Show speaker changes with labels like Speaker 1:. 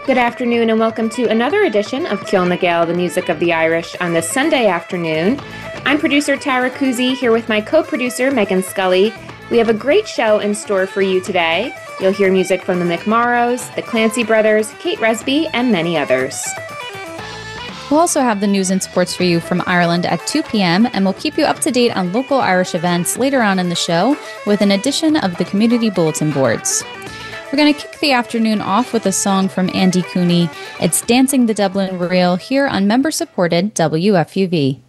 Speaker 1: Good afternoon and welcome to another edition of Cill na Gael, the music of the Irish, on this Sunday afternoon. I'm producer Tara Kuzi here with my co-producer Megan Scully. We have a great show in store for you today. You'll hear music from the McMorrows, the Clancy Brothers, Kate Resby, and many others.
Speaker 2: We'll also have the news and sports for you from Ireland at 2 p.m., and we'll keep you up to date on local Irish events later on in the show with an edition of the Community Bulletin Boards. We're going to kick the afternoon off with a song from Andy Cooney. It's Dancing the Dublin Reel here on member-supported WFUV.